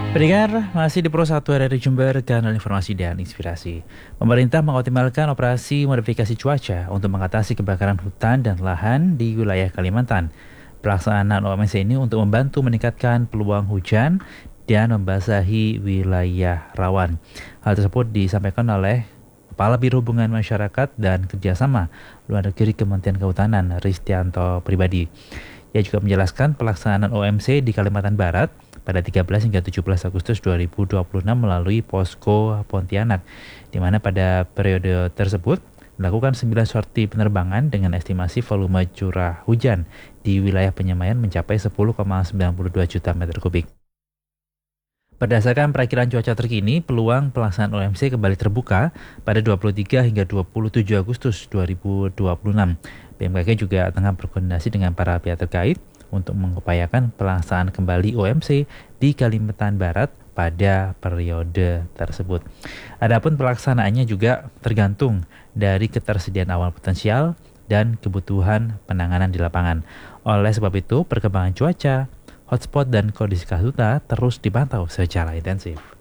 Pendengar, masih di Pro 1 RRI Jember, kanal informasi dan inspirasi. Pemerintah mengoptimalkan operasi modifikasi cuaca untuk mengatasi kebakaran hutan dan lahan di wilayah Kalimantan. Pelaksanaan OMC ini untuk membantu meningkatkan peluang hujan dan membasahi wilayah rawan. Hal tersebut disampaikan oleh Kepala Biro Hubungan Masyarakat dan Kerjasama Luar Negeri Kementerian Kehutanan, Ristianto Pribadi. Ia juga menjelaskan pelaksanaan OMC di Kalimantan Barat pada 13 hingga 17 Agustus 2026 melalui Posko Pontianak, di mana pada periode tersebut melakukan 9 sorti penerbangan dengan estimasi volume curah hujan di wilayah penyemayan mencapai 10,92 juta meter kubik. Berdasarkan perakiraan cuaca terkini, peluang pelaksanaan OMC kembali terbuka pada 23 hingga 27 Agustus 2026. BMKG juga tengah berkoordinasi dengan para pihak terkait untuk mengupayakan pelaksanaan kembali OMC di Kalimantan Barat pada periode tersebut. Adapun pelaksanaannya juga tergantung dari ketersediaan awan potensial dan kebutuhan penanganan di lapangan. Oleh sebab itu, perkembangan cuaca, hotspot dan kondisi karhutla terus dipantau secara intensif.